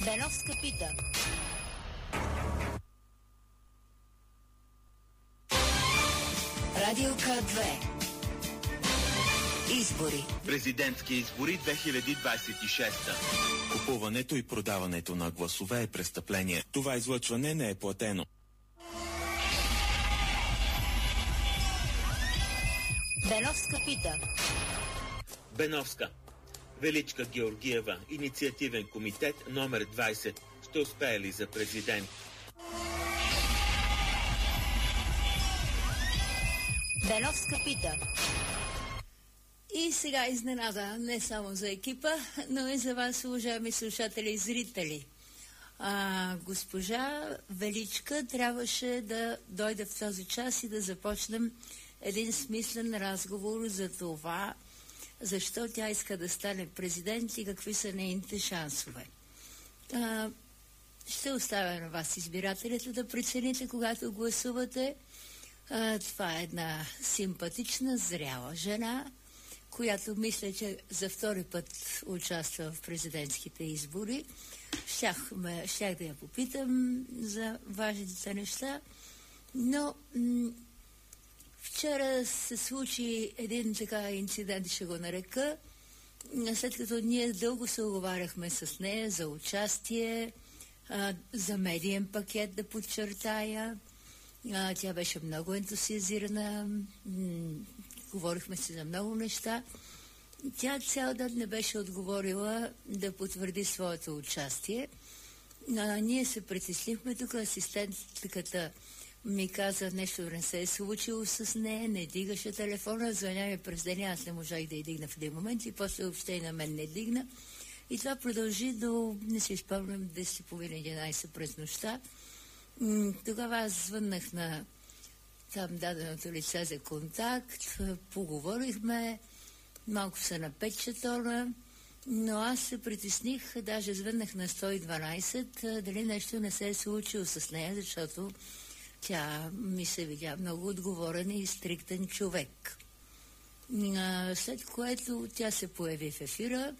Беновска пита. Радио К2. Избори. Президентски избори 2026. Купуването и продаването на гласове е престъпление. Това излъчване не е платено. Беновска пита. Беновска. Величка Георгиева, инициативен комитет номер 20. Ще успее ли за президент? Беновска пита. И сега изненада не само за екипа, но и за вас, уважаеми слушатели и зрители. Госпожа Величка трябваше да дойде в този час и да започнем един смислен разговор за това, защо тя иска да стане президент и какви са нейните шансове. Ще оставя на вас, избирателите, да прецените, когато гласувате. Това е една симпатична, зряла жена, която мисля, че за втори път участва в президентските избори. Щях да я попитам за важните неща, но вчера се случи един така инцидент, ще го нарека, след като ние дълго се оговаряхме с нея за участие, за медиен пакет да подчертая. Тя беше много ентусиазирана, говорихме си за много неща. Тя цял ден не беше отговорила да потвърди своето участие. Ние се притеснихме тук, асистентката ми каза, нещо не се е случило с нея, не дигаше телефона, звъня ми през деня, аз не можах да я дигна в един момент и после въобще и на мен не дигна. И това продължи до, не си спомням, 10:30-11 през нощта. Тогава аз звъннах на там даденото лице за контакт, поговорихме, малко се напече тона, но аз се притесних, даже звъннах на 112, дали нещо не се е случило с нея, защото тя ми се видя много отговорен и стриктен човек. След което тя се появи в ефира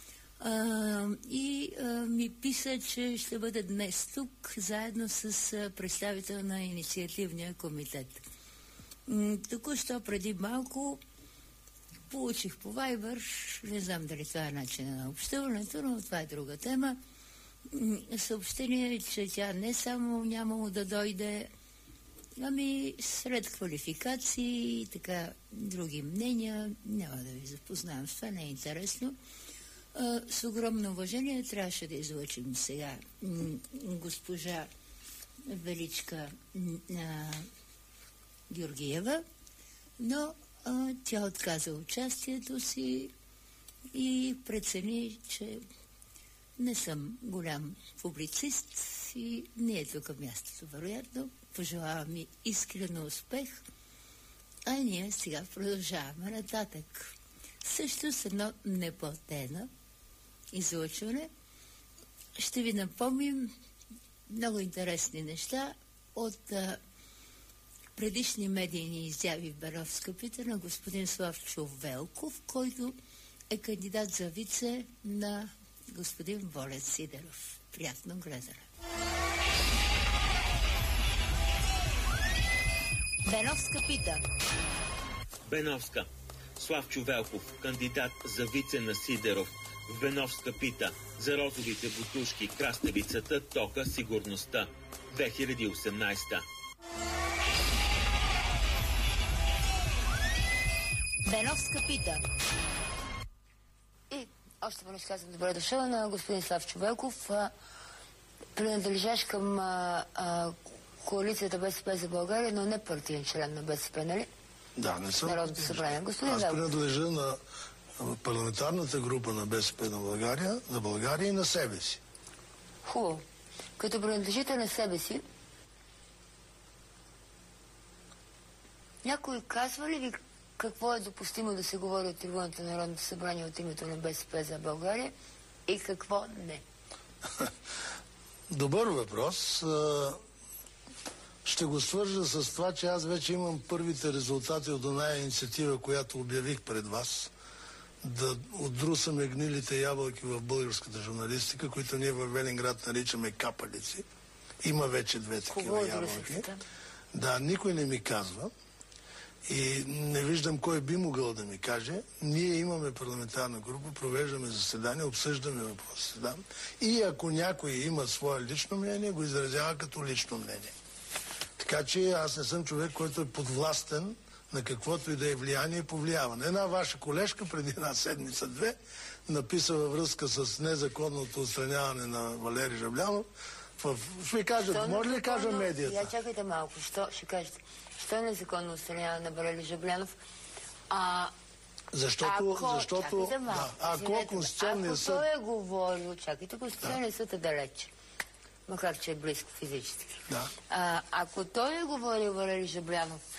и ми писа, че ще бъде днес тук, заедно с представител на инициативния комитет. Току-що преди малко получих по Viber, не знам дали това е начинът на общуването, но това е друга тема, съобщение, че тя не само нямало да дойде, ами сред квалификации и така други мнения, няма да ви запознавам с това, не е интересно. С огромно уважение трябваше да излъчим сега госпожа Величка Георгиева, но тя отказа участието си и прецени, че не съм голям публицист и не е тук мястото, вероятно. Пожелавам ми искрено успех, а ние сега продължаваме нататък. Също с едно неплатено излъчване ще ви напомним много интересни неща от предишни медийни изяви в Беновска пита на господин Славчо Велков, който е кандидат за вице на господин Волен Сидеров. Приятно гледане. Беновска пита. Беновска. Славчо Велков, кандидат за вице на Сидеров. В Беновска пита за розовите бутушки, краставицата, тока, сигурността. 2018. Беновска пита. И още веднъж казвам добре дошъл на господин Славчо Велков, принадлежащ към коалицията БСП за България, но не партиен член на БСП, нали? Да, не съм. Народното събрание. Господин Аз Велков. принадлежа на парламентарната група на БСП на България и на себе си. Хубаво. Като принадлежите на себе си, някой казва ли ви какво е допустимо да се говори от трибуната на Народното събрание от името на БСП за България и какво не? Добър въпрос. Ще го свържа с това, че аз вече имам първите резултати от оная инициатива, която обявих пред вас да отдрусаме гнилите ябълки в българската журналистика, които ние във Велинград наричаме капалици. Има вече две такива ябълки. Да, никой не ми казва. И не виждам кой би могъл да ми каже. Ние имаме парламентарна група, провеждаме заседания, обсъждаме въпроси. Да? И ако някой има свое лично мнение, го изразява като лично мнение. Така че аз не съм човек, който е подвластен на каквото и да е влияние и повлияване. Една ваша колежка преди една седмица-две написа във връзка с незаконното отстраняване на Валери Жаблянов. Ще ви кажа, може ли кажа медията? Я чакайте малко, ще кажете. Що е незаконно отстраняване на Валери Жаблянов? Защото Конституционният съд... Ако той е говорил, чакайте, Конституционният съд е далеч. Макар че е близко физически. Да. Ако той е говорил Валери Жаблянов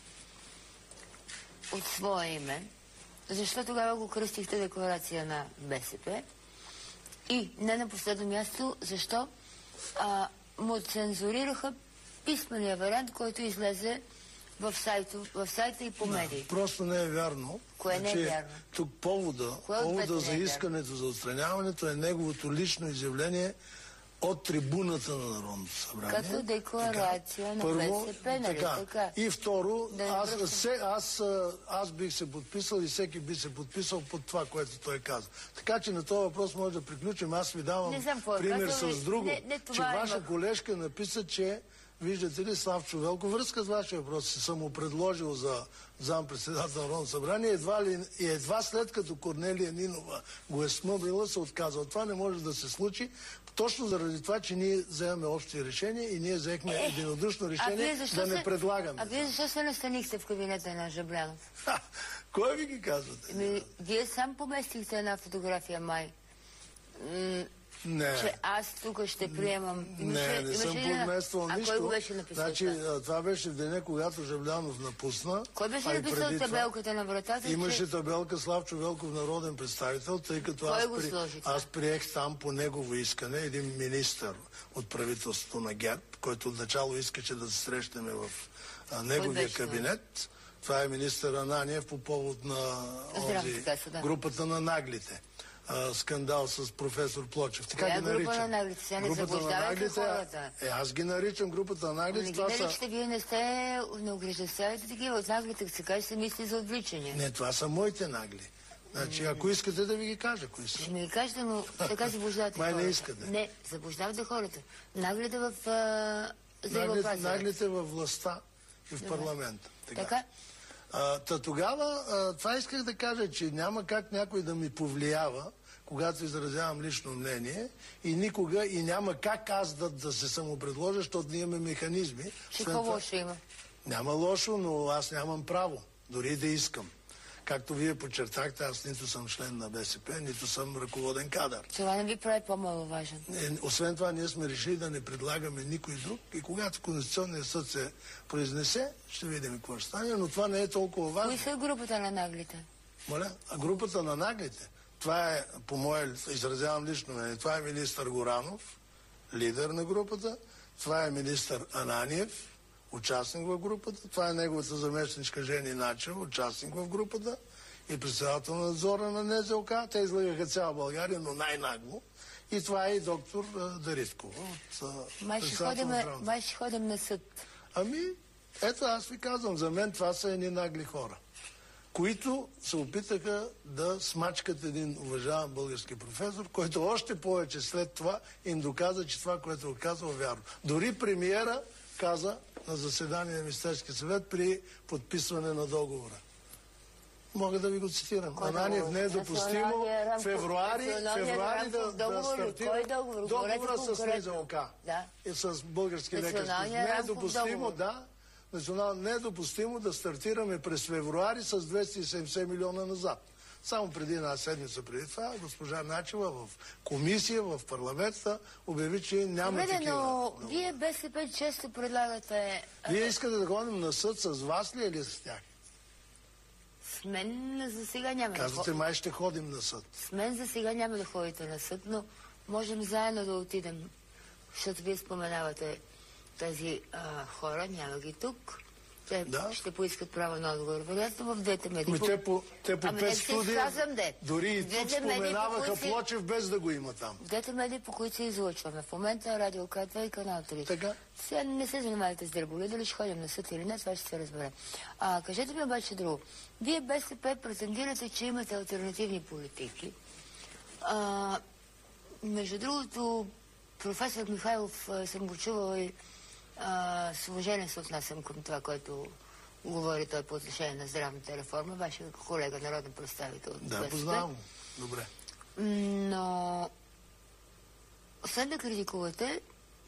от свое име, защо тогава го кръстихте декларация на БСП? И не на последно място, защо му цензурираха писмения вариант, който излезе в сайта и по медии. Просто не е вярно. Кое не е вярно? Тук повода за искането за отстраняването е неговото лично изявление от трибуната на Народното събрание. Като декларация на БСП, нали така? И второ, аз бих се подписал и всеки би се подписал под това, което той каза. Така че на този въпрос може да приключим. Аз ви давам пример с друго. Че ваша колежка написа, че виждате ли, Славчо Велков, връзка с вашия въпрос, си съм му предложил за заместник-председател на Народното събрание, едва след като Корнелия Нинова го е смъбрила, се отказва. Това не може да се случи, точно заради това, че ние вземаме общи решения и ние взехме единодушно решение да не предлагаме. А вие защо се настанихте в кабинета на Жаблянов? Кой ви ги казвате? Вие сам поместихте една фотография май. Не. Че аз тук ще приемам. Не съм подмествал нищо. А кой го беше написал? Значи, това беше в деня, когато Жаблянов напусна. Кой беше написал табелката на вратата? Имаше табелка Славчо Велков, народен представител, тъй като аз приех там по негово искане един министър от правителството на ГЕРБ, който отначало искаше да се срещнем в неговия кабинет. Това е министър Ананиев по повод на групата на наглите. Скандал с професор Плочев. Така ги наричам. Група на наглите? Сега не заблуждавайте хората. Аз ги наричам групата на наглите. Не ги наричате, вие не огреждавате такива. От наглите се каже, се мисли за отвличане. Не, това са моите нагли. Значи, ако искате да ви ги кажа, кои са? Ще ми ги кажете, но така заблуждавате хората. Май не искате. Не, заблуждавате хората. Наглите в здравеопазването. Наглите във властта и в парламента. Така? Тогава това исках да кажа, че няма как някой да ми повлиява, когато изразявам лично мнение и никога и няма как аз да се самопредложа, защото ние имаме механизми. Какво лошо има? Няма лошо, но аз нямам право, дори да искам. Както вие подчертахте, аз нито съм член на БСП, нито съм ръководен кадър. Това не ви прави по-маловажен. Освен това, ние сме решили да не предлагаме никой друг и когато Конституционният съд се произнесе, ще видим какво ще стане, но това не е толкова важно. Кои са групата на наглите? Моля? Групата на наглите? Това е, по мое, изразявам лично мнение, това е министър Горанов, лидер на групата, това е министър Ананиев, участник в групата, това е неговата заместничка Жени Начева, участник в групата и председател на надзора на НЗОК. Те излагаха цяла България, но най-нагло. И това е и доктор Дариткова. Май ще ходим на съд. Ето аз ви казвам, за мен това са едни нагли хора, които се опитаха да смачкат един уважаван български професор, който още повече след това им доказа, че това, което е казал, е вярно. Дори премиера каза на заседание на Министерския съвет при подписване на договора. Мога да ви го цитирам. Ананиев, не е допустимо февруари да стартира договора с НЗОК и с български лекарски. Не е допустимо, не е допустимо да стартираме през февруари с 270 милиона назад. Само преди една седмица преди това, госпожа Начева в комисия, в парламента обяви, че няма такива. Но вие БСП често предлагате... Вие искате да ходим на съд с вас ли или с тях? С мен за сега няма да ходим. Казвате, май ще ходим на съд. С мен за сега няма да ходите на съд, но можем заедно да отидем, защото вие споменавате тези хора, няма ги тук. Те ще поискат право на отговор. Вероятно в двете медии. Те по 5 студии дори и тук споменаваха Плочев без да го има там. Двете медии, по които се излъчваме. В момента Радио К2 и Канал 3. Така? Сега не се занимавате с дреболи, дали ще ходим на съд или не, това ще се разбере. Кажете ми обаче друго. Вие БСП претендирате, че имате алтернативни политики. Между другото, професор Михайлов съм го чувала и с уважение се отнасям към това, което говори той по отношение на здравната реформа. Вашия колега, народен представител от БСП. Да, познавам. Добре. Но освен да критикувате,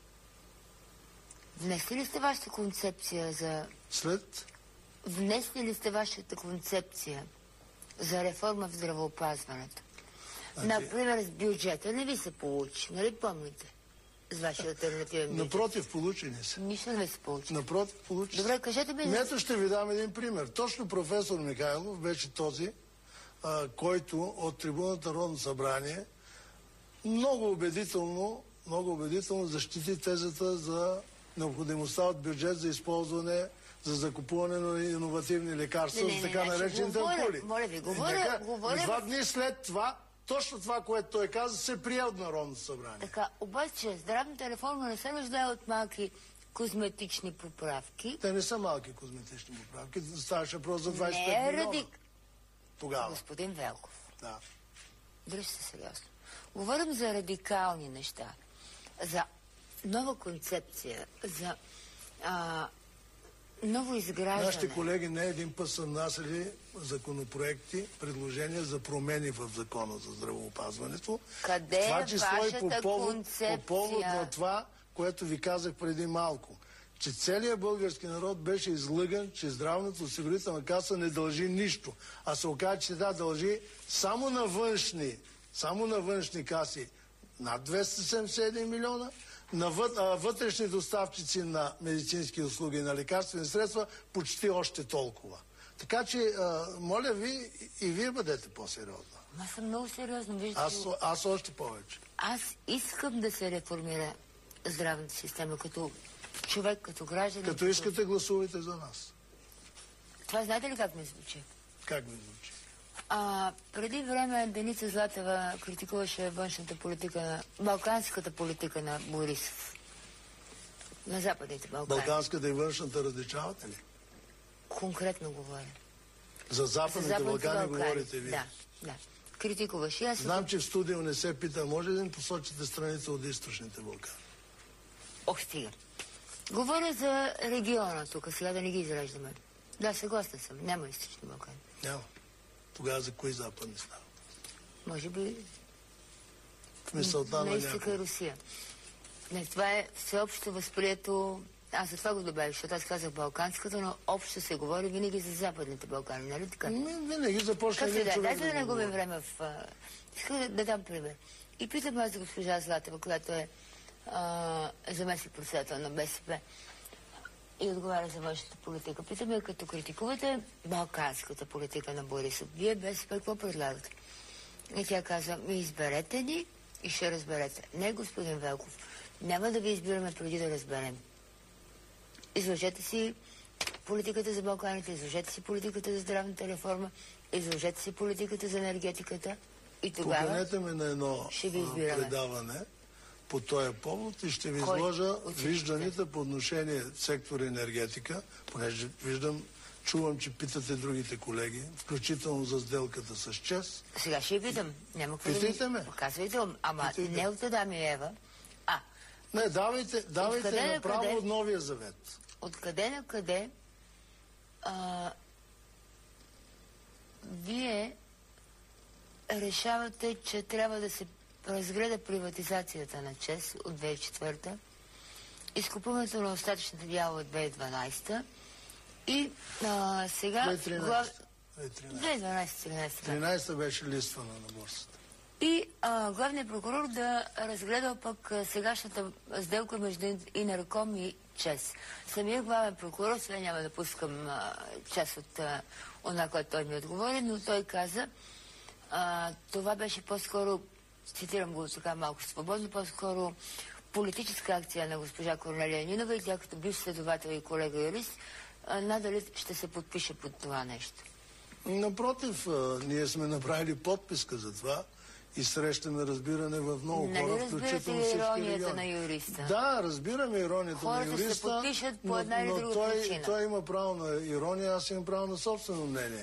внесли ли сте вашата концепция за... Внесли ли сте вашата концепция за реформа в здравеопазването? Например, с бюджета не ви се получи, нали помните? С вашия алтернативен бюджет. Напротив, получи не се. Нищо не се получи. Напротив, получи. Добре, кажете ми... Ето ще ви дам един пример. Точно професор Михайлов беше този, който от трибуната Народно събрание много убедително защити тезата за необходимостта от бюджет за използване, за закупуване на иновативни лекарства, за така наречените ампули. Моля ви, говоря... 2 дни след това, точно това, което той каза, се прие от Народното събрание. Така, обаче здравната реформа не се нуждае от малки козметични поправки. Те не са малки козметични поправки. Ставаше въпрос за 25 милиона. Тогава. Господин Велков. Да. Дръжте се сериозно. Говорим за радикални неща. За нова концепция. За ново изграждане. Нашите колеги не един път са внасяли законопроекти, предложения за промени в закона за здравеопазването. Къде е вашата концепция? По повод на това, което ви казах преди малко, че целият български народ беше излъган, че здравната осигурителна каса не дължи нищо. А се оказа, че да дължи само на външни каси над 271 милиона, на вътрешни доставчици на медицински услуги, на лекарствени средства, почти още толкова. Така че, моля ви, и вие бъдете по-сериозна. Аз съм много сериозно. Аз още повече. Аз искам да се реформира здравната система като човек, като гражданин. Като искате, гласувайте за нас. Това знаете ли как ми звучи? Как ми звучи? Преди време Деница Златева критикуваше външната политика, балканската политика на Борисов. На Западните Балкани. Балканската и външната различавате ли? Конкретно говоря. За Западните Балкани говорите ви? Да. Критикуваш. Знам, че в студио не се пита. Може ли да им посочите страните от източните Балкани? Ох, стига. Говоря за региона тук, сега да не ги изреждаме. Да, съгласна съм. Няма източни Балкани. Няма. Тогава за кои западни става? Може би... В мисълта на изтока и Русия. Не, това е всеобщо възприето... Аз за това го добавих, защото аз казах балканската, но общо се говори винаги за Западните Балкани, нали така? Винаги започна един човек. Дайте да не губим време в... Искам да дам пример. И питам аз за госпожа Златева, която е заместник-председател на БСП и отговаря за външната политика. Питаме, като критикувате балканската политика на Борисов, вие БСП какво предлагате? И тя казва, изберете ни и ще разберете. Не, господин Велков, няма да ви избираме преди да разберем. Изложете си политиката за Балканите, изложете си политиката за здравната реформа, изложете си политиката за енергетиката и тогава поканете ме на едно предаване по този повод и ще ви изложа вижданите по отношение сектор енергетика, понеже чувам, че питате другите колеги, включително за сделката с ЧЕЗ. Сега ще питам. Няма какво питайте ме. Показвайте, ама не от Адам и Ева. Не, давайте направо от Новия завет. Откъде на къде вие решавате, че трябва да се разгледа приватизацията на ЧЕЗ от 2004, изкупуването на остатъчната дяла от 2012 и сега... 2013 беше листвана на борсата. И главният прокурор да разгледа пък сегашната сделка между Инерком и ЧЕЗ. Самия главен прокурор, сега няма да пускам част от това, което той ми отговори, но той каза, това беше по-скоро, цитирам го така малко свободно, по-скоро политическа акция на госпожа Корнелия Нинова и тя като бивш следовател и колега юрист надали ще се подпише под това нещо? Напротив, ние сме направили подписка за това и срещаме разбиране в много хора, включително всички иронията на юриста? Да, разбираме иронията на юриста. Хората се подпишат по една или друга причина. Той има право на ирония, аз имам право на собствено мнение.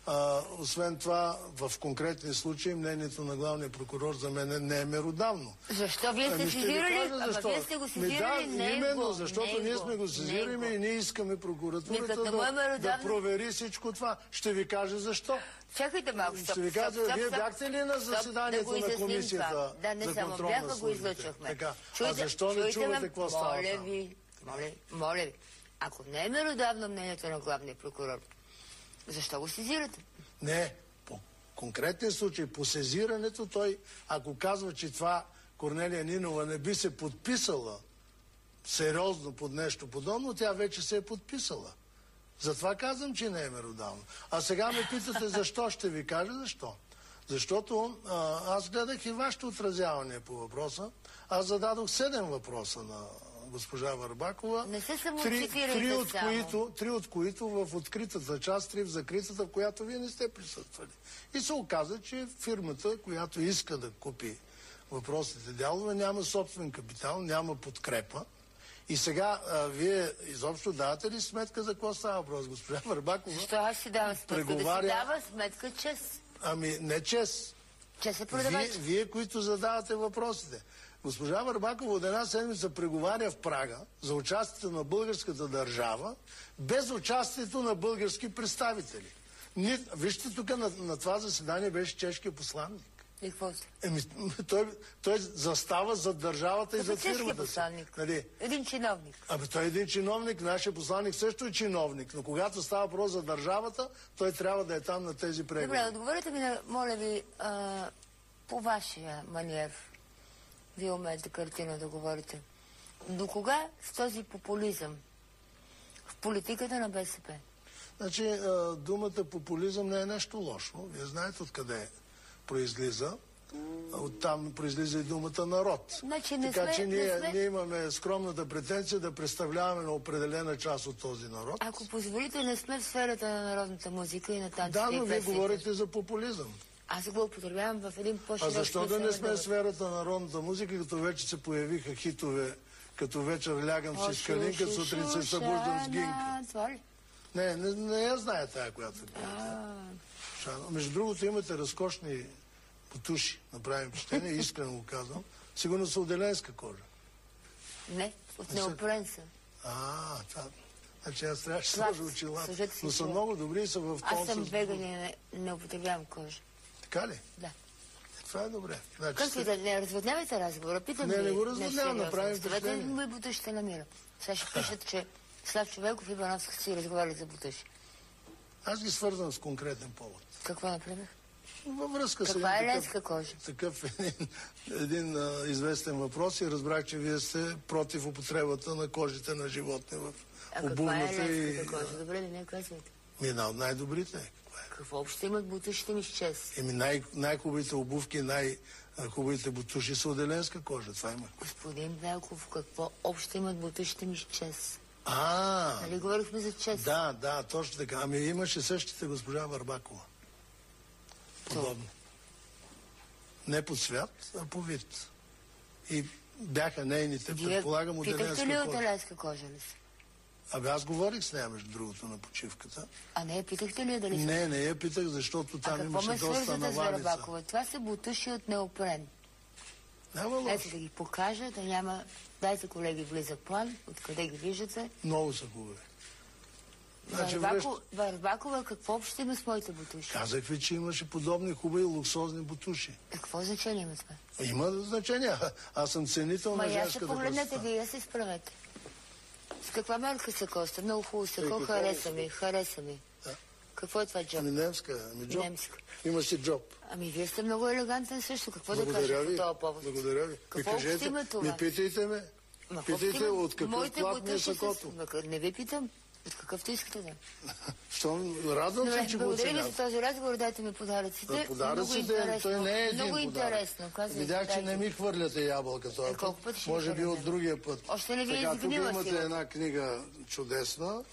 Освен това, в конкретни случаи, мнението на главния прокурор за мен не е меродавно. Защо? Вие сте сезирали? Вие сте го сезирали него. Именно, защото ние сме го сезирали и ние искаме прокуратурата да провери всичко това. Ще ви кажа защо. Чакайте малко, ще ви кажа, вие бяхте ли на заседанието на комисията за контрол на службите? А защо не чувате какво става там? Моля ви, ако не е меродавно мнението на главния прокурор, защо го сезирате? Не, по конкретен случай, по сезирането той, ако казва, че това Корнелия Нинова не би се подписала сериозно под нещо подобно, тя вече се е подписала. Затова казвам, че не е меродавно. А сега ме питате защо, ще ви кажа защо. Защото аз гледах и вашето отразяване по въпроса. Аз зададох 7 въпроса на госпожа Върбакова. Не се самоцитирайте три от които в откритата част, 3 в закритата, в която вие не сте присъствали. И се оказа, че фирмата, която иска да купи въпросните дялове, няма собствен капитал, няма подкрепа. И сега вие изобщо давате ли сметка за какво става въпрос? Госпожа Върбакова... Защо аз си давам сметка? Да си дава сметка чест. Ами не чест. Чест е продавач. Вие, които задавате въпросите. Госпожа Върбакова от една седмица преговаря в Прага за участието на българската държава, без участието на български представители. Вижте, тук на това заседание беше чешкият посланник. И какво се? Той застава зад държавата и зад фирмата. Посланник. Нали? Един чиновник. Той е един чиновник, нашия посланник също е чиновник, но когато става въпрос за държавата, той трябва да е там на тези преговори. Добре, отговорете ми, моля ви, по вашия маниер. Вие умеете картина да говорите. До кога с този популизъм в политиката на БСП? Значи, думата популизъм не е нещо лошо. Вие знаете откъде произлиза. Оттам произлиза и думата народ. Значи, така че ние имаме скромната претенция да представляваме на определена част от този народ. Ако позволите, не сме в сферата на народната музика и на танците. Да, но вие говорите за популизъм. Аз го употребявам в един по-широк. А защо да не сме в сферата на народната музика, като вече се появиха хитове, като вечер лягам си с калинка, сутрин се събуждам с гинка? Това ли? Не я зная тая, която е пията. Между другото имате разкошни потуши, направим впечатление, искрено го казвам. Сигурно са от еленска кожа. Не, от неопрен са. Това... Значи аз трябваше да сложа очилата. Но са много добри и са в тон. Аз съм веган и не употребявам кожа. Така ли? Да. Това е добре. Как ви да не разводнявайте разговора? Питам не го разводнявам, направим впечатление. Ставете ли бутуши ще намира? Сега ще пишат, че Славчо Велков и Ивановска си разговарят за бутуши. Аз ги свързвам с конкретен повод. Какво направих? Във връзка с каква е ленска кожа? Такъв един известен въпрос и разбрах, че вие сте против употребата на кожите на животни в обувната. Каква е ленската кожа? Добре ли не казвайте? Една от най-добрите. Какво общо имат бутушите ми с чест? Най-хубавите обувки, най-хубавите бутуши са от еленска кожа. Това има. Господин Велков, какво общо имат бутушите ми с чест? Нали говорихме за чест? Да, точно така. Ами имаше същите госпожа Върбакова. Подобно. Не по свят, а по вид. И бяха нейните, предполагам, от еленска кожа. Питахте ли от еленска кожа ли са? Аз говорих с нея, между другото, на почивката. Не я питахте ли дали са? Не я питах, защото там имаше доста навалица. Това са бутуши от неопрен. Няма лошо. Ето да ги покажа, да няма... Дайте, колеги, влиза план. Откъде ги виждате? Много са хубави. Върбакова, какво общо има с моите бутуши? Казах ви, че имаше подобни хубави луксозни бутуши. Какво значение има това? Има значение. Аз съм ценител на женската красота. Погледнете, вие се изправете. С каква марка са коста? Много хубаво са. Хареса ми. Да. Какво е това джоб? Немска. Джоб. Немска. Има си джоб. Вие сте много елегантен също. Какво да кажа по този повод? Благодаря ви. Какво общо има това? Питайте ме. Питайте от какъв плат ми е сакото. Не ви питам. От какъвто искате да. Радвам се, че го оценявам. Благодаря ви за този разговор, дайте ми подаръците. Подаръците, той не е един много интересно. Видях, че не ми хвърляте ябълка този път. Може би от другия път. Още не ви е изгнила сигурно. Тук имате една книга чудесна,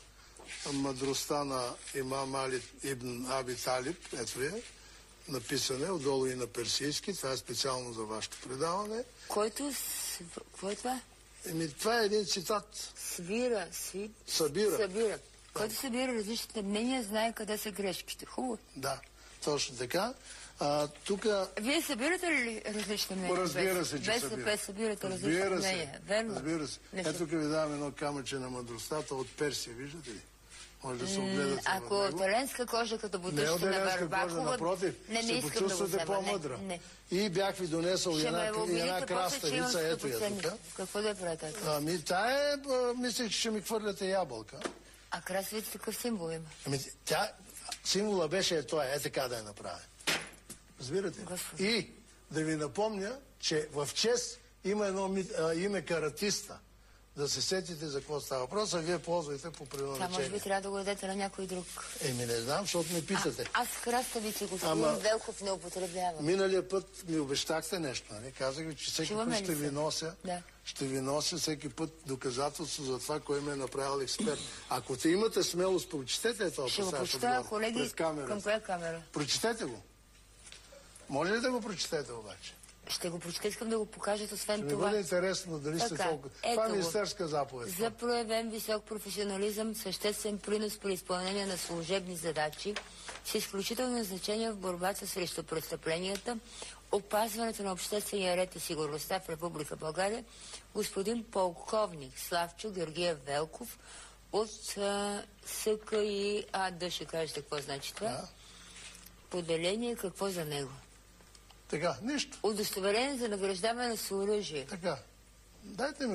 мъдростта на имам Али ибн Аби Талиб, ето е, написане, отдолу и на персийски, това е специално за вашето предаване. Кой е това? Това е един цитат. Събира. Който събира различните мнения, знае къде са грешките. Хубаво. Да, точно така. Тук... Вие събирате ли различни мнения? Разбира се, че БСП събирате различни мнения. Верно? Разбира се. Ето тук ви давам едно камъче на мъдростта от Персия, виждате ли? Може да се огледате ако в него. Таленска кожа, като бутушка на Върбакова, напротив, не се почувствате по-мъдра. И бях ви донесъл една краставица, ето я тук. Какво да правите? Тая мислех, че ще ми хвърляте ябълка. А краставица такъв символ има? Символа беше това, така да я направя. Разбирате? И да ви напомня, че в ЧЕС има едно име каратиста. Да се сетите за какво става въпрос, а вие ползвайте по предназначение. Това може би трябва да го дадете на някой друг. Не знам, защото ме питате. Аз краставица господин Велков не употребявам. Миналия път ми обещахте нещо, нали? Казах ви, че всеки път ще ви нося. Да. Ще ви нося всеки път доказателство за това, кой ме е направил експерт. Ако те имате смелост, прочетете това. Ще го прочета, колеги, към коя камера? Прочетете го. Може ли да го прочетете обаче? Ще го прочета, искам да го покажат, освен това. Това. Ще бъде интересно дали сте толкова. Това е министерска заповед. За проявен висок професионализъм, съществен принос при изпълнение на служебни задачи, с изключително значение в борбата срещу престъпленията, опазването на обществения ред и сигурността в Република България, господин полковник Славчо Георгиев Велков от СКИ АД. Ще кажете какво значи това? Да. Поделение, какво за него? Така, нищо. Удостоверение за награждаване с оръжие. Така. Дайте ми